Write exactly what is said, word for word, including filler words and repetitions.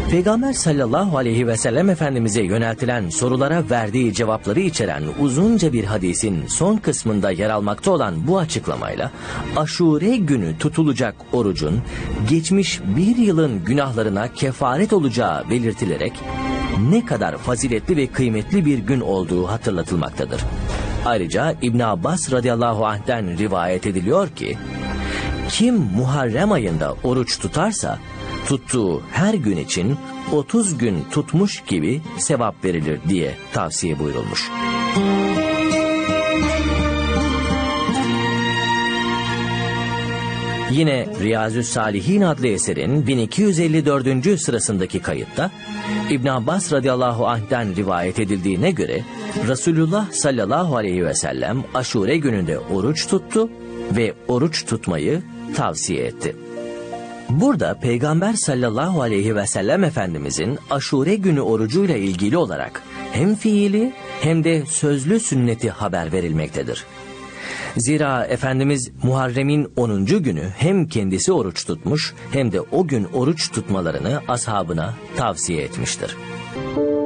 Peygamber sallallahu aleyhi ve sellem Efendimiz'e yöneltilen sorulara verdiği cevapları içeren uzunca bir hadisin son kısmında yer almakta olan bu açıklamayla Aşure günü tutulacak orucun geçmiş bir yılın günahlarına kefaret olacağı belirtilerek ne kadar faziletli ve kıymetli bir gün olduğu hatırlatılmaktadır. Ayrıca İbn Abbas radıyallahu anh'ten rivayet ediliyor ki, kim Muharrem ayında oruç tutarsa tuttuğu her gün için otuz gün tutmuş gibi sevap verilir diye tavsiye buyurulmuş. Yine Riyazü's-Salihin adlı eserin bin iki yüz elli dördüncü sırasındaki kayıtta İbn Abbas radıyallahu anh'ten rivayet edildiğine göre Resulullah sallallahu aleyhi ve sellem Aşure gününde oruç tuttu ve oruç tutmayı tavsiye etti. Burada Peygamber sallallahu aleyhi ve sellem Efendimizin Aşure günü orucuyla ilgili olarak hem fiili hem de sözlü sünneti haber verilmektedir. Zira Efendimiz Muharrem'in onuncu günü hem kendisi oruç tutmuş hem de o gün oruç tutmalarını ashabına tavsiye etmiştir.